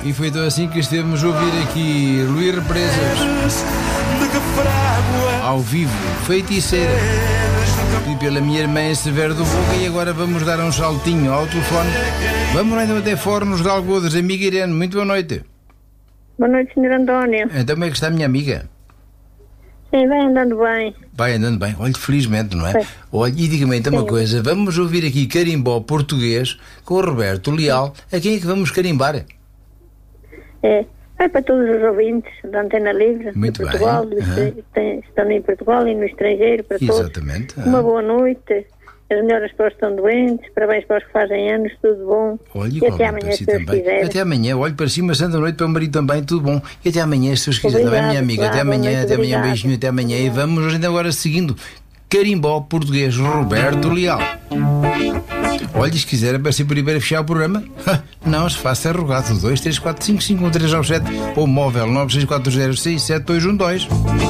E foi então assim que estivemos a ouvir aqui Luís Represas ao vivo, Feiticeira, pedi pela minha irmã Severo do Boca. E agora vamos dar um saltinho ao telefone. Vamos lá então até Fornos de Algodas. Amiga Irene, muito boa noite. Boa noite, Sr. António. Então como é que está a minha amiga? Sim, vai andando bem. Vai andando bem, olha, felizmente, não é? Sim. Olha, e diga-me então uma coisa, vamos ouvir aqui carimbó português com o Roberto Leal. A quem é que vamos carimbar? Vai para todos os ouvintes da Antena Livre, Muito de Portugal, bem. estão em Portugal e no estrangeiro, para Exatamente. todos. Uma boa noite, as melhoras para os que estão doentes, parabéns para os que fazem anos, tudo bom. Olha, e até amanhã, se Deus quiser. Até amanhã, olho para cima, santa noite para o marido também, tudo bom. E até amanhã, se Deus quiser, também, minha amiga. Até amanhã, noite, um beijinho, até amanhã. E vamos ainda agora seguindo. Carimbó português, Roberto Leal. Olha, se quiser aparecer primeiro a fechar o programa, não se faça arrogado. 2, 3, 4, 5, 5, 1, 3, 9, 7 ou móvel 964067212.